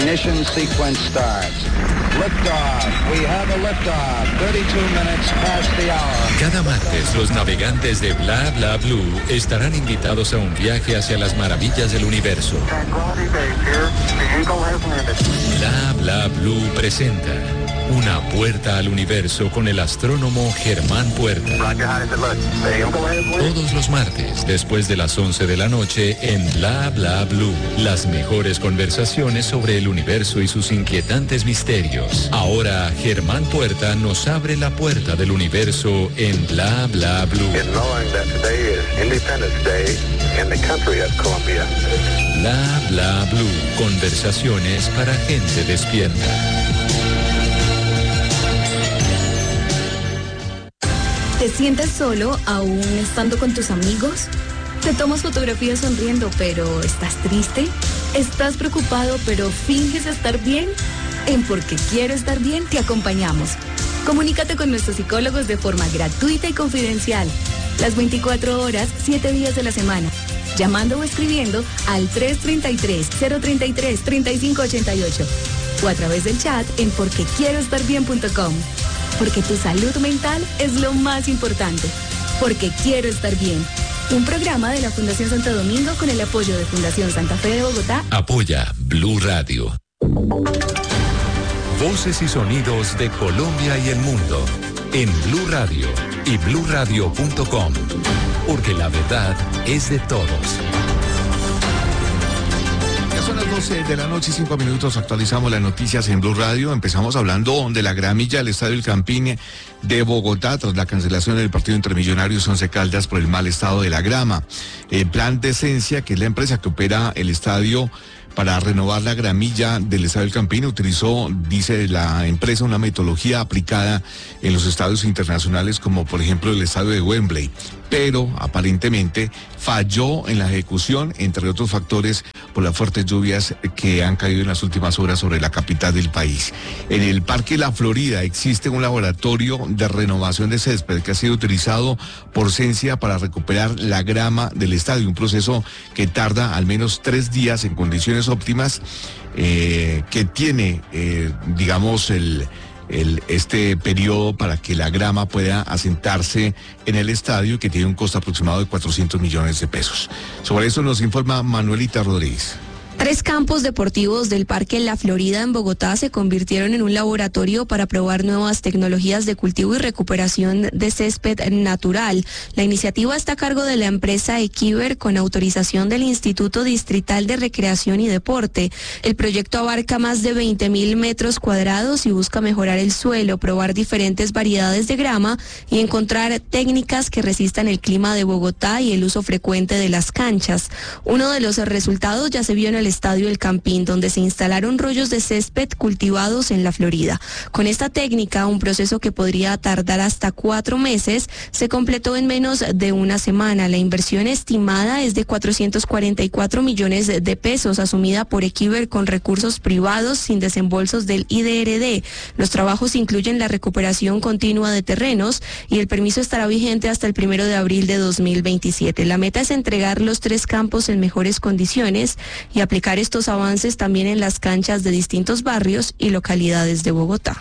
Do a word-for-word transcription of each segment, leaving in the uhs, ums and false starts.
Ignition sequence starts. Liftoff. We have a liftoff. thirty-two minutes past the hour. Cada martes, los navegantes de Bla Bla Blue estarán invitados a un viaje hacia las maravillas del universo. Bla Bla Blue presenta Una puerta al universo con el astrónomo Germán Puerta. Todos los martes, después de las once de la noche, en Bla Bla Blue. Las mejores conversaciones sobre el universo y sus inquietantes misterios. Ahora, Germán Puerta nos abre la puerta del universo en Bla Bla Blue. Bla Bla Blue. Conversaciones para gente despierta. ¿Te sientes solo aún estando con tus amigos? ¿Te tomas fotografías sonriendo pero estás triste? ¿Estás preocupado pero finges estar bien? En Porque Quiero Estar Bien te acompañamos. Comunícate con nuestros psicólogos de forma gratuita y confidencial. Las veinticuatro horas, siete días de la semana. Llamando o escribiendo al tres tres tres, cero tres tres, tres cinco ocho ocho o a través del chat en porque quiero estar bien punto com. Porque tu salud mental es lo más importante. Porque Quiero Estar Bien. Un programa de la Fundación Santo Domingo con el apoyo de Fundación Santa Fe de Bogotá. Apoya Blue Radio. Voces y sonidos de Colombia y el mundo en Blue Radio y blue radio punto com. Porque la verdad es de todos. Son las doce de la noche y cinco minutos, actualizamos las noticias en Blue Radio. Empezamos hablando de la gramilla del Estadio El Campín de Bogotá tras la cancelación del partido entre Millonarios y Once Caldas por el mal estado de la grama. El Plan Decencia, que es la empresa que opera el estadio para renovar la gramilla del Estadio El Campín, utilizó, dice la empresa, una metodología aplicada en los estadios internacionales como por ejemplo el estadio de Wembley, pero aparentemente falló en la ejecución, entre otros factores, por las fuertes lluvias que han caído en las últimas horas sobre la capital del país. En el Parque La Florida existe un laboratorio de renovación de césped que ha sido utilizado por Sensia para recuperar la grama del estadio, un proceso que tarda al menos tres días en condiciones óptimas, eh, que tiene, eh, digamos, el... El, este periodo para que la grama pueda asentarse en el estadio, que tiene un costo aproximado de cuatrocientos millones de pesos. Sobre eso nos informa Manuelita Rodríguez. Tres campos deportivos del Parque La Florida en Bogotá se convirtieron en un laboratorio para probar nuevas tecnologías de cultivo y recuperación de césped natural. La iniciativa está a cargo de la empresa Equiver con autorización del Instituto Distrital de Recreación y Deporte. El proyecto abarca más de veinte mil metros cuadrados y busca mejorar el suelo, probar diferentes variedades de grama y encontrar técnicas que resistan el clima de Bogotá y el uso frecuente de las canchas. Uno de los resultados ya se vio en el Estadio El Campín, donde se instalaron rollos de césped cultivados en la Florida. Con esta técnica, un proceso que podría tardar hasta cuatro meses, se completó en menos de una semana. La inversión estimada es de cuatrocientos cuarenta y cuatro millones de pesos, asumida por Equiver con recursos privados sin desembolsos del I D R D. Los trabajos incluyen la recuperación continua de terrenos y el permiso estará vigente hasta el primero de abril de dos mil veintisiete. La meta es entregar los tres campos en mejores condiciones y aplicar estos avances también en las canchas de distintos barrios y localidades de Bogotá.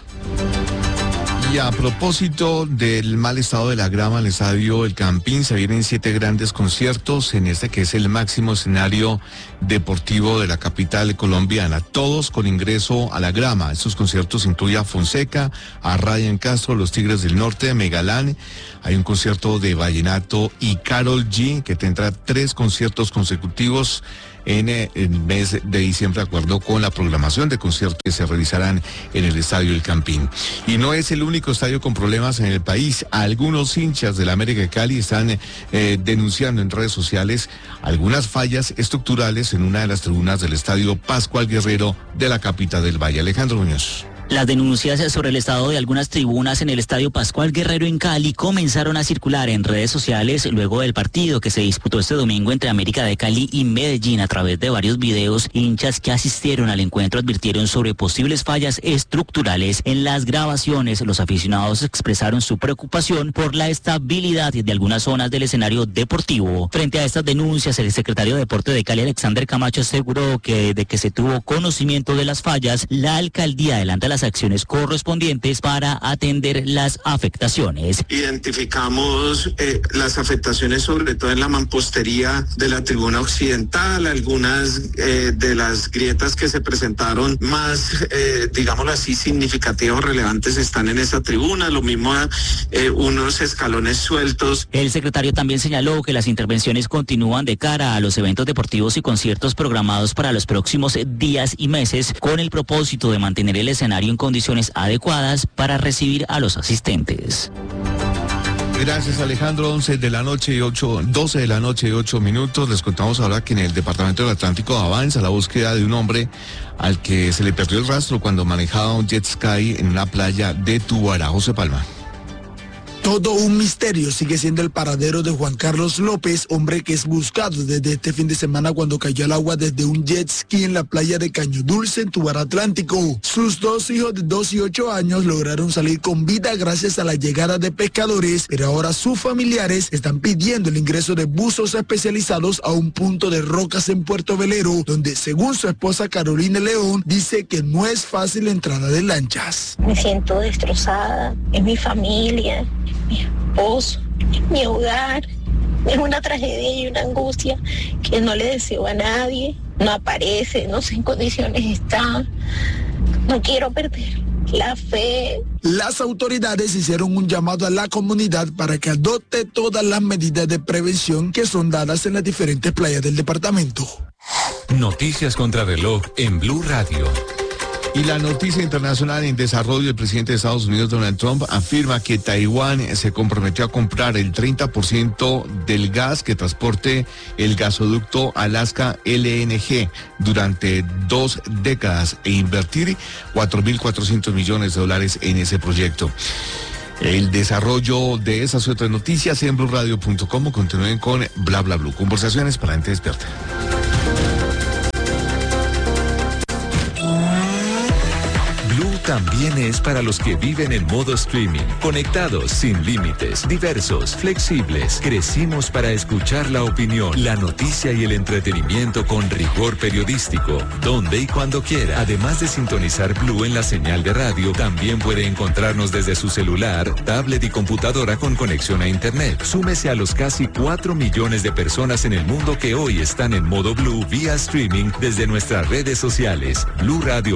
Y a propósito del mal estado de la grama al Estadio El Campín, se vienen siete grandes conciertos en este que es el máximo escenario deportivo de la capital colombiana, todos con ingreso a la grama. Estos conciertos incluyen a Fonseca, a Ryan Castro, Los Tigres del Norte, Megalán. Hay un concierto de vallenato y Karol G, que tendrá tres conciertos consecutivos en el mes de diciembre, de acuerdo con la programación de conciertos que se realizarán en el Estadio El Campín. Y no es el único estadio con problemas en el país. Algunos hinchas de la América de Cali están eh, denunciando en redes sociales algunas fallas estructurales en una de las tribunas del Estadio Pascual Guerrero de la capital del Valle. Alejandro Muñoz. Las denuncias sobre el estado de algunas tribunas en el Estadio Pascual Guerrero en Cali comenzaron a circular en redes sociales luego del partido que se disputó este domingo entre América de Cali y Medellín. A través de varios videos, hinchas que asistieron al encuentro advirtieron sobre posibles fallas estructurales en las grabaciones. Los aficionados expresaron su preocupación por la estabilidad de algunas zonas del escenario deportivo. Frente a estas denuncias, el secretario de Deporte de Cali, Alexander Camacho, aseguró que desde que se tuvo conocimiento de las fallas, la alcaldía adelanta las acciones correspondientes para atender las afectaciones. Identificamos eh, las afectaciones sobre todo en la mampostería de la tribuna occidental, algunas eh, de las grietas que se presentaron más, eh, digámoslo así, significativas o relevantes están en esa tribuna, lo mismo eh, unos escalones sueltos. El secretario también señaló que las intervenciones continúan de cara a los eventos deportivos y conciertos programados para los próximos días y meses, con el propósito de mantener el escenario en condiciones adecuadas para recibir a los asistentes. Gracias, Alejandro. once de la noche y ocho, doce de la noche y ocho minutos. Les contamos ahora que en el departamento del Atlántico avanza la búsqueda de un hombre al que se le perdió el rastro cuando manejaba un jet ski en una playa de Tubará. José Palma. Todo un misterio sigue siendo el paradero de Juan Carlos López, hombre que es buscado desde este fin de semana cuando cayó al agua desde un jet ski en la playa de Caño Dulce, en Tubará Atlántico. Sus dos hijos de dos y ocho años lograron salir con vida gracias a la llegada de pescadores, pero ahora sus familiares están pidiendo el ingreso de buzos especializados a un punto de rocas en Puerto Velero, donde según su esposa Carolina León, dice que no es fácil la entrada de lanchas. Me siento destrozada, es mi familia, mi esposo, mi hogar. Es una tragedia y una angustia que no le deseo a nadie. No aparece, no sé en condiciones está. No quiero perder la fe. Las autoridades hicieron un llamado a la comunidad para que adopte todas las medidas de prevención que son dadas en las diferentes playas del departamento. Noticias contra reloj en Blue Radio. Y la noticia internacional en desarrollo: el presidente de Estados Unidos, Donald Trump, afirma que Taiwán se comprometió a comprar el treinta por ciento del gas que transporte el gasoducto Alaska L N G durante dos décadas e invertir cuatro mil cuatrocientos millones de dólares en ese proyecto. El desarrollo de esas y otras noticias en blue radio punto com. Continúen con Bla Bla Blue. Conversaciones para gente despierta. También es para los que viven en modo streaming, conectados, sin límites, diversos, flexibles. Crecimos para escuchar la opinión, la noticia y el entretenimiento con rigor periodístico, donde y cuando quiera. Además de sintonizar Blue en la señal de radio, también puede encontrarnos desde su celular, tablet y computadora con conexión a internet. Súmese a los casi cuatro millones de personas en el mundo que hoy están en modo Blue vía streaming desde nuestras redes sociales. Blue Radio.